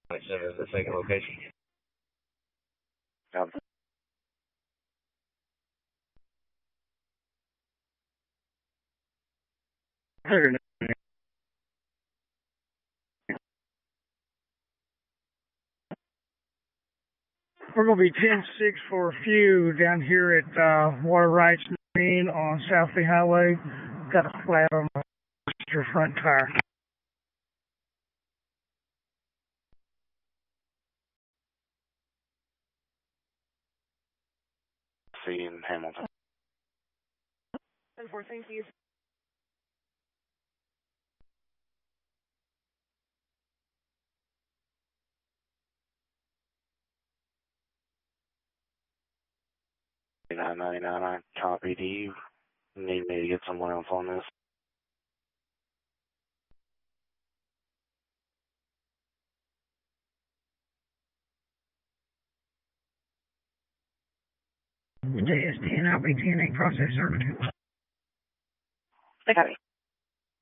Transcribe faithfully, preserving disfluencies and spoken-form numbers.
I sent her the second location. Um, We're going to be ten six for a few down here at uh, Water Rights Marine on Southie Highway. Got a flat on my front tire. see you in Hamilton. Thank you. nine nine nine, copy. Do you need me to get someone else on this? J S ten, I'll be ten eight process service. I got it.